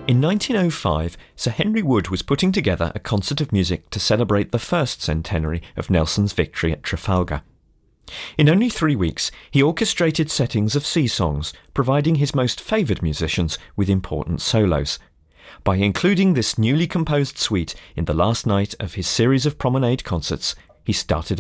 In 1905, Sir Henry Wood was putting together a concert of music to celebrate the first centenary of Nelson's victory at Trafalgar. In only 3 weeks, he orchestrated settings of sea songs, providing his most favoured musicians with important solos. By including this newly composed suite in the last night of his series of promenade concerts, he started